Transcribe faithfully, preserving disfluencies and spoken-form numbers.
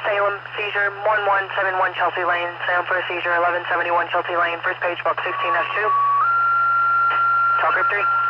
Salem, seizure one one seven one Chelsea Lane. Salem for a seizure eleven seventy-one Chelsea Lane. First page, book sixteen F two. Tell group three.